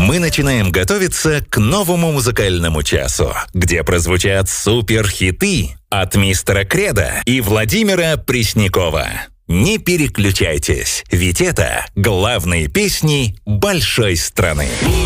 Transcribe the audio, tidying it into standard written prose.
мы начинаем готовиться к новому музыкальному часу, где прозвучат суперхиты от мистера Кредо и Владимира Преснякова. Не переключайтесь, ведь это главные песни большой страны.